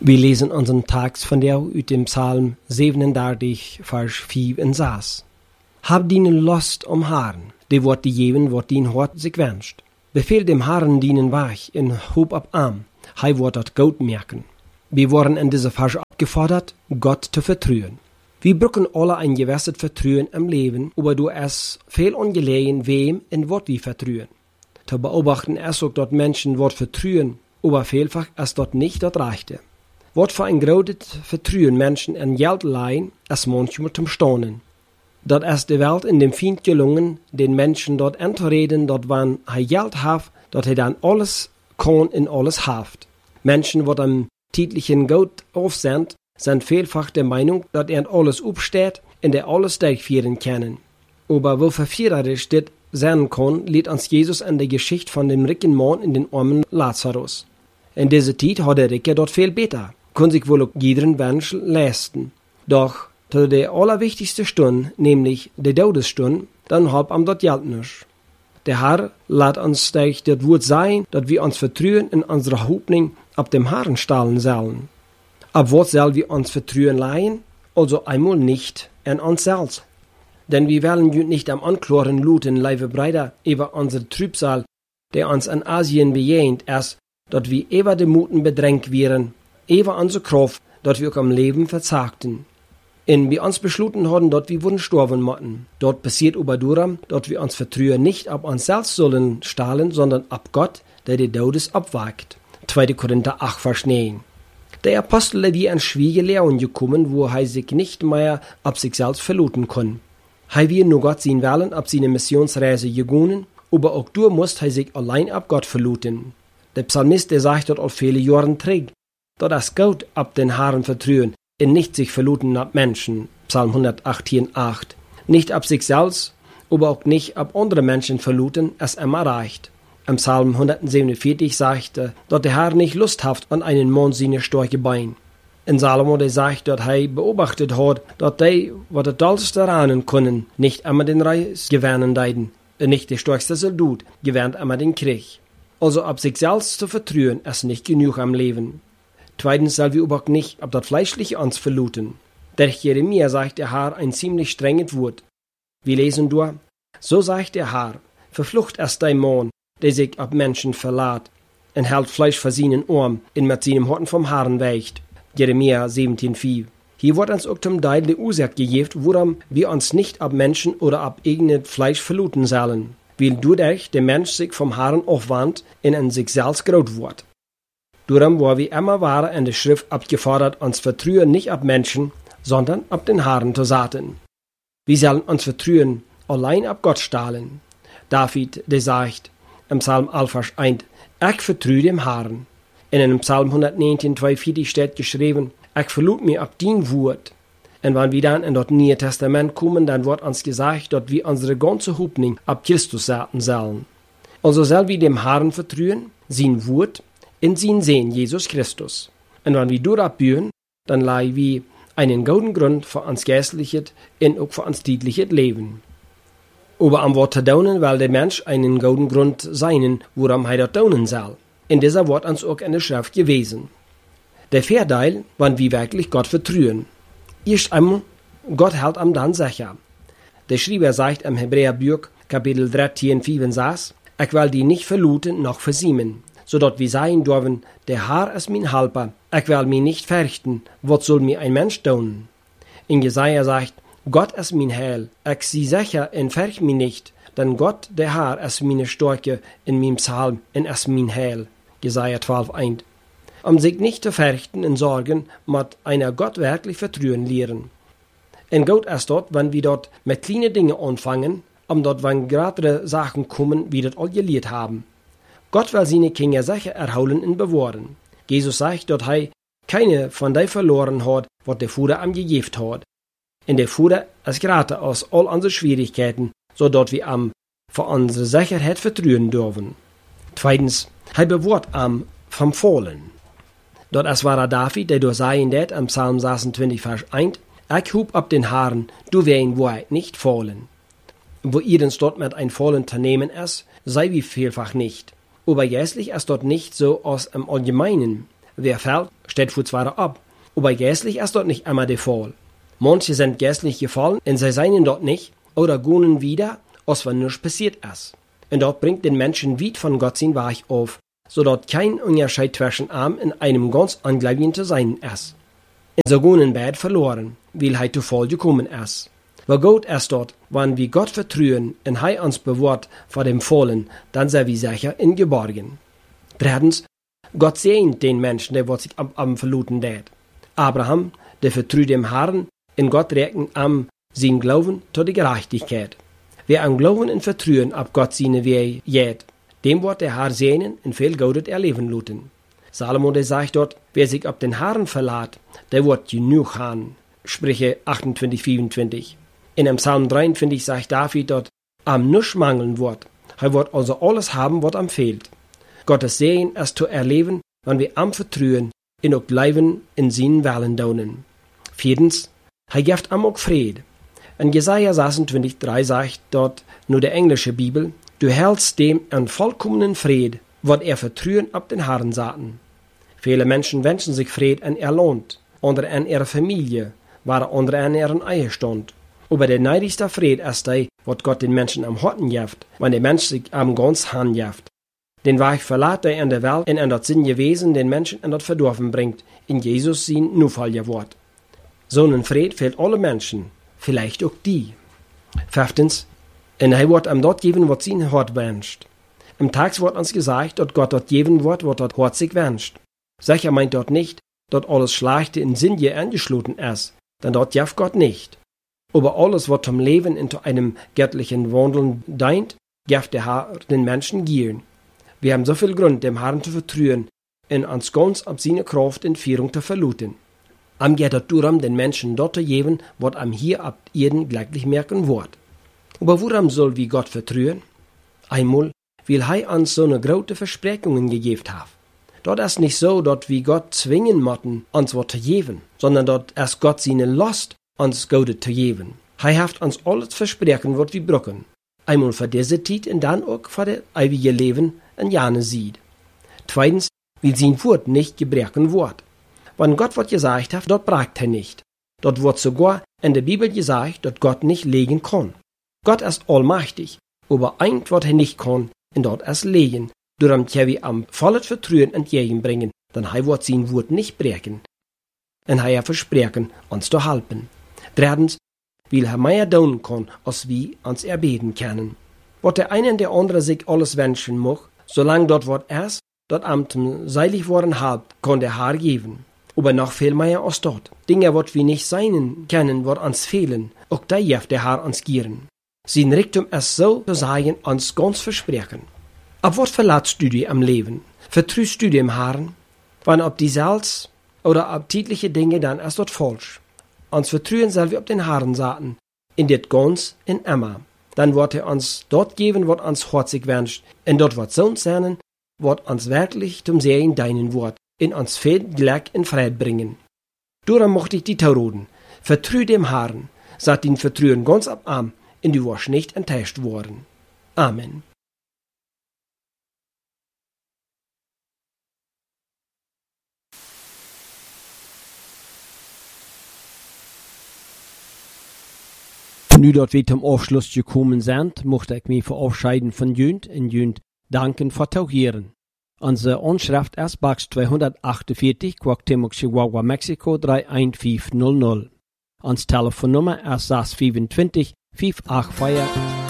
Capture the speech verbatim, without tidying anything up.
Wir lesen unseren Text von der uit dem Psalm siebenendertig, Vers vier und sechs. Hab dienen Lust um Herren, die wordt die geven wat dien hart sich wünscht. Befehl dem Herren dienen Weg in Hoop ab Arm, hij wordt dat gut merken. Wir worden in dieser Vers abgefordert, Gott zu vertrauen. Wir brauchen alle ein gewisses Vertrauen im Leben, aber du es viel ungelegen, wem und wat wir vertrauen. Zu beobachten ist auch, dass Menschen Wort vertrauen, aber vielfach ist dort nicht das Rechte. Wat für ein großes Vertrauen Menschen in Geld leihen, ist manchmal zum Staunen. Dat ist die Welt in dem Feind gelungen, den Menschen dort entreden, dat wann hij Geld hat, dat hij dann alles kann in alles haft. Menschen, die am täglichen Geld aufsend, sind vielfach der Meinung, dass er alles aufsteht und er alles durchführen können. Aber wo verführerisch das sein kann, liegt uns Jesus an der Geschichte von dem reichen Mann in den armen Lazarus. In dieser Zeit hat der Ricke dort viel besser, kann sich wohl auch jeden Wunsch leisten. Doch zu der allerwichtigste Stunde, nämlich der Todesstunde, dann hab am dort Geld nicht. Der Herr lässt uns durch das Wort sein, dass wir uns vertrauen in unserer Hoffnung ab dem Herrn stellen sollen. Ab was soll wir uns vertrauen leihen? Also einmal nicht in uns selbst. Denn wir wollen nicht am Ankloren luten, liebe Brüder, über unsere Trübsal, der uns in Asien bejähnt ist, dass wir über die Muten bedrängt wären, über unsere Kraft, dass wir auch am Leben verzagten. Und wir uns beschlossen haben, dass wir wurden sterben mochten. Dort passiert aber darum, dass wir uns vertrauen nicht ab uns selbst sollen stahlen, sondern ab Gott, der die Todes abwagt. zweiter Korinther acht, Vers neun. Der Apostel ist wie ein schwierige Lehren gekommen, wo er sich nicht mehr ab sich selbst verloten kann. Er will nur Gott sein Willen ab seine Missionsreise gegangen, aber auch du musst er sich allein ab Gott verloten. Der Psalmist, der sagt dort auf viele Jahre trägt, dass das Gott ab den Herrn vertrauen, und nicht sich verloten ab Menschen, Psalm hundertachtzehn, acht. Nicht ab sich selbst, aber auch nicht ab andere Menschen verloten, es immer reicht. Im Psalm hundertsiebenundvierzig sagt er, dass der Herr nicht Lust hat an einen Mann seine starke Bein. In Salomo, der sagt, dass er beobachtet hat, dass die, was das Tollste rahnen können, nicht immer den Reis gewähren deiden, und nicht der stärkste Soldat gewähnt immer den Krieg. Also ab sich selbst zu vertrauen, ist nicht genug am Leben. Zweitens soll wir aber auch nicht ab das Fleischliche uns verluten. Der Jeremia sagt der Herr ein ziemlich strenges Wort. Wir lesen durch, so sagt der Herr, verflucht ist dein Mann, der sich ab Menschen verlässt, und hält Fleisch vor seinen Arm, und mit seinem Horten vom Herrn weicht. Jeremia siebzehn, vier. Hier wird uns auch zum Teil die Ursache gegeben, warum wir uns nicht ab Menschen oder ab irgendein Fleisch verluten sollen, weil dadurch der Mensch sich vom Herrn aufwandt und in sich selbst groß wird. Darum war wir immer waren in der Schrift abgefordert, uns vertrauen nicht ab Menschen, sondern ab den Herrn zu saten. Wir sollen uns vertrauen, allein ab Gott stahlen. David, der sagt, im Psalm elf, Vers eins, ich vertraue dem Herrn. In einem Psalm hundertneunzehn, zweiundvierzig steht geschrieben, ich verlut mir ab dein Wort. Und wenn wir dann in das Neue Testament kommen, dann wird uns gesagt, dass wir unsere ganze Hoffnung ab Christus saten sollen. Also sollen wir dem Herrn vertrauen, sein Wort, in sein Sehen Jesus Christus. Und wenn wir dort abbühen, dann leihen wir einen guten Grund für uns geistliches und auch für uns tägliches Leben. Aber am Wort zu daunen, weil der Mensch einen guten Grund sein, woran er das daunen soll. In dieser Wort uns auch in der Schrift gewesen. Der Vorteil, wenn wir wirklich Gott vertrauen. Erst einmal, Gott hält am dann sicher. Der Schreiber sagt im Hebräerbuch, Kapitel dreizehn, vier und sechs, ich will die nicht verluten noch versiemen, sodass wir sagen dürfen, der Herr ist mein Helfer, ich will mich nicht fürchten, was soll mir ein Mensch tun? In Jesaja sagt, Gott ist mein Heil, ich sie sicher und fürcht mich nicht, denn Gott, der Herr, ist meine Stärke in meinem Psalm und ist mein Heil. Jesaja zwölf, eins. Um sich nicht zu fürchten und sorgen, muss einer Gott wirklich vertrauen lehren. Und Gott ist dort, wenn wir dort mit kleinen Dingen anfangen, um dort, wenn gerade Sachen kommen, wie dort all gelehrt haben. Gott will seine Kinder sicher erholen und bewahren. Jesus sagt, dass er keine von denen verloren hat, was der Vater am gegeben hat. Und der Vater ist gerade aus all unseren Schwierigkeiten, so dass wir am für unsere Sicherheit vertrauen dürfen. Zweitens, er bewahrt am vom Fallen. Dort es war David, der durch sein det am Psalm sechsundzwanzig, Vers eins, ich hub ab den Haaren, du wen weit nicht fallen. Wo ihrens dort mit ein Fallen zu nehmen ist, sei wie vielfach nicht. Aber jährlich ist dort nicht so aus im Allgemeinen. Wer fällt, steht für zwar ab, aber geistlich ist dort nicht immer der Fall. Manche sind geistlich gefallen und sie seien dort nicht oder gehen wieder, als wenn nichts passiert ist. Und dort bringt den Menschen weit von Gott sein Weich auf, so dort kein Unterschied zwischen ihm in einem ganz Ungläubigen zu sein ist. Und so gehen in Bad verloren, weil er zu Fall gekommen ist. Weil Gott ist dort, wenn wir Gott vertrauen und er uns bewahrt vor dem Fallen, dann sind wir sicher in Geborgen. Drittens, Gott segnet den Menschen, der wird sich am, am verluten tät. Abraham, der vertraut dem Herrn, in Gott rechnet am sein Glauben zu der Gerechtigkeit. Wer am Glauben und Vertrauen ab Gott seine Wege geht, dem wird der Herr segnen und viel Gutes erleben lassen. Salomo, der sagt dort, wer sich auf den Herrn verlässt, der wird genug haben. Sprüche achtundzwanzig, vierundzwanzig. In dem Psalm dreiundfünfzig sagt David dort, am nichts mangeln wird. Er wird also alles haben, was am fehlt. Gottes Segen ist zu erleben, wenn wir am Vertrauen und auch bleiben in seinen Willen daunen. Viertens, er gibt am auch Fried. In Jesaja sechsundzwanzig, drei sagt dort nur der englische Bibel, du hältst dem an vollkommenen Fried, wird er Vertrauen ab den Herrn saten. Viele Menschen wünschen sich Fried an ihr Land, andere an ihrer Familie, waren andere an ihren Ehestand. Aber der neidigste Fried ist der, was Gott den Menschen am Horten jaft, wenn der Mensch sich am ganz Hand jaft. Den Weg verlässt er in der Welt und in das sinnige Wesen den Menschen in das Verdorfen bringt, in Jesus sein Nufalliger Wort. So ein Fried fehlt alle Menschen, vielleicht auch die. Fünftens, und er wird am dort geben, was sein Hort wünscht. Im Text wird uns gesagt, dass Gott dort geben wird, was dort Hort sich wünscht. Sicher meint dort nicht, dass alles Schlechte in Sünde angeschlossen ist, denn dort jaft Gott nicht. Aber alles, was zum Leben in einem göttlichen Wandeln dient, jaft der Herr den Menschen gehen. Wir haben so viel Grund, dem Herrn zu vertrauen und uns ganz ab seine Kraft in Führung zu verluten. Am geht es darum, den Menschen dort zu geben, was am hier ab Erden glücklich merken wird. Aber woran soll wir Gott vertrauen? Einmal, weil er uns so eine große Versprechungen gegeben hat. Dort ist nicht so, dass wir Gott zwingen müssen, uns was zu geben, sondern dort ist Gott seine Lust, uns Gutes zu geben. Er hat uns alles versprechen, was wir brauchen. Einmal für diese Zeit und dann auch für das ewige Leben in Jahre sieht. Zweitens, weil sein Wort nicht gebrochen wird. Wenn Gott was gesagt hat, dort bragt er nicht. Dort wird sogar in der Bibel gesagt, dass Gott nicht legen kann. Gott ist allmächtig, aber eins, was er nicht kann, und dort ist legen. Darum können wir am volles Vertrauen entgegenbringen, denn er wird sein Wort nicht brechen. Und er versprechen, uns zu helfen. Drittens, weil er mehr tun kann, als wir uns erbeten können. Was der eine und der andere sich alles wünschen mag, solange dort was ist, dort am zum seilig worden halbt, kann der Herr geben. Aber noch viel mehr als dort. Dinge, was wir nicht sein können, was uns fehlen, auch da darf der Herr uns geben. Sein Richtung ist so zu sagen, uns ganz versprechen. Ab was verlässt du dich am Leben? Vertraust du dem Herrn? Wann ob die Salz oder ab tägliche Dinge, dann ist dort falsch. Uns vertrauen soll wir ob den Herrn sagen, in det ganz in immer. Dann wird er uns dort geben, was uns herzig wünscht, und dort wird so sein, was uns wirklich zum Sehen deinen Wort, in uns viel Glück und Frieden bringen. Darum mochte ich die Tauroden. Vertrau dem Herrn, sagt ihn Vertrauen ganz ab Arm, und du wirst nicht enttäuscht worden. Amen. Nu dat wir zum Abschluss gekommen sind, möchte ich mich verabschieden von Jünd und Jünd danken für Tauchieren. Unsere Anschrift ist Box zweihundertachtundvierzig, Cuauhtémoc, Chihuahua, Mexiko drei eins fünf null null. Unsere Telefonnummer ist sechs zwei fünf, fünf acht vier